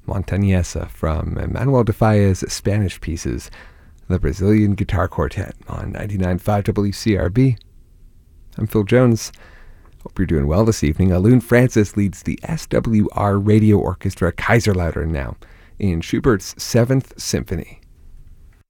Montañesa from Manuel de Falla's Spanish Pieces, the Brazilian Guitar Quartet on 99.5 WCRB. I'm Phil Jones. Hope you're doing well this evening. Alun Francis leads the SWR Radio Orchestra Kaiserlautern now in Schubert's 7th Symphony.